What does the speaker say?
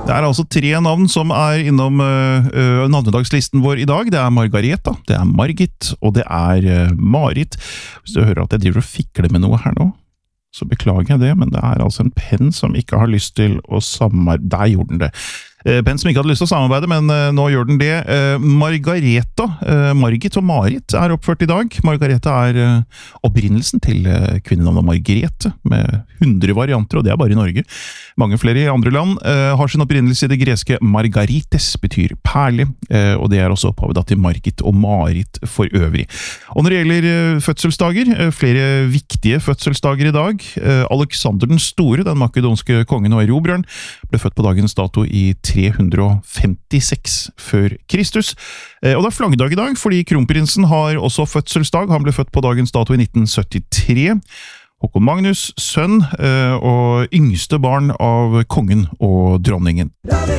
Det altså 3 navn som innom navnedagslisten vår i dag. Det Margareta, det Margit, og det Marit. Hvis du hører at jeg driver og fikler med noe her nå, så beklager jeg det, men det altså en penn som ikke har lyst til å samarbeide. Der gjorde den det. Penn som ikke hadde lyst til å samarbeide, men nå gjør den det. Margareta, Margit og Marit oppført i dag. Margareta opprinnelsen til kvinnenavnet Margrethe, med 100 varianter, og det bare i Norge. Mange flere i andre land har sin opprinnelse i det greske Margarites, betyr perle, og det også opphavet til Margit og Marit for øvrig. Og når det gjelder fødselsdager, flere viktige fødselsdager i dag. Alexander den Store, den makedonske kongen og erobreren, ble født på dagens dato i 356 før Kristus. Og det flaggdag i dag, fordi kronprinsen har også fødselsdag. Han ble født på dagens dato i 1973. Håkon Magnus, sønn og yngste barn av kongen og dronningen.